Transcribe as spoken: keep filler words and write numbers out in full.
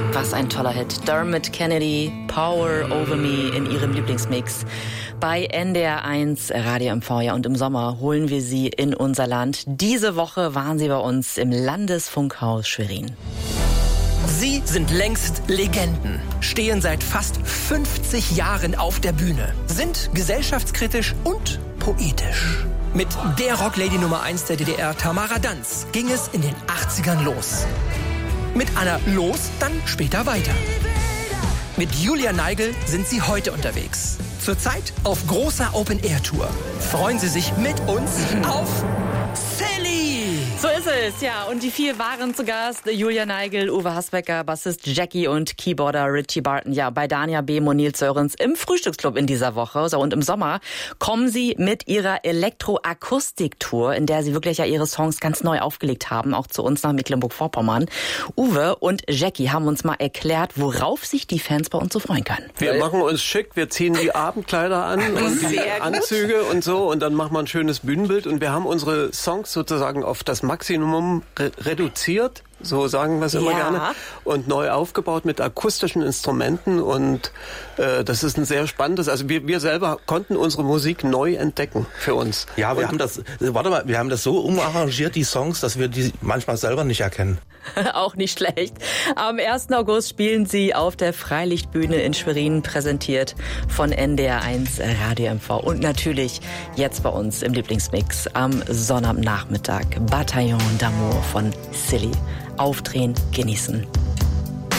Was ein toller Hit. Dermot Kennedy, Power Over Me in ihrem Lieblingsmix bei N D R eins Radio M V. Ja, und im Sommer holen wir sie in unser Land. Diese Woche waren sie bei uns im Landesfunkhaus Schwerin. Sie sind längst Legenden, stehen seit fast fünfzig Jahren auf der Bühne, sind gesellschaftskritisch und poetisch. Mit der Rocklady Nummer eins der D D R, Tamara Danz, ging es in den achtzigern los. Mit Anna Los dann später weiter. Mit Julia Neigel sind sie heute unterwegs. Zurzeit auf großer Open-Air-Tour. Freuen Sie sich mit uns auf Silly! So ist es, ja. Und die vier waren zu Gast. Julia Neigel, Uwe Hasbecker, Bassist Jackie und Keyboarder Richie Barton. Ja, bei Dania Behm und Nils Sörensen im Frühstücksclub in dieser Woche. So, und im Sommer kommen sie mit ihrer Elektroakustik-Tour, in der sie wirklich ja ihre Songs ganz neu aufgelegt haben, auch zu uns nach Mecklenburg-Vorpommern. Uwe und Jackie haben uns mal erklärt, worauf sich die Fans bei uns so freuen können. Wir machen uns schick, wir ziehen die Abendkleider an und die Anzüge und so und dann machen wir ein schönes Bühnenbild und wir haben unsere Songs sozusagen auf das Maximum re- reduziert, so sagen wir es immer ja. gerne, und neu aufgebaut mit akustischen Instrumenten und äh, das ist ein sehr spannendes, also wir, wir selber konnten unsere Musik neu entdecken für uns. Ja, wir und haben das, warte mal, wir haben das so umarrangiert, die Songs, dass wir die manchmal selber nicht erkennen. Auch nicht schlecht. Am ersten August spielen sie auf der Freilichtbühne in Schwerin, präsentiert von N D R eins Radio M V. Und natürlich jetzt bei uns im Lieblingsmix am Sonnabendnachmittag Bataillon d'Amour von Silly. Aufdrehen, genießen.